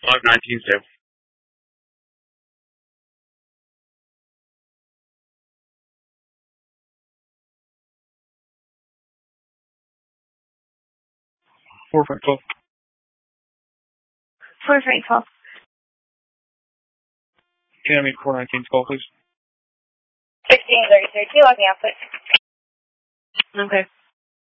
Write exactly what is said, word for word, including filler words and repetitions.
five nineteen south. Four Frank twelve. Four Frank twelve. Can I make four nineteen call, please? Sixteen thirty three. Can you log me out, please? Okay.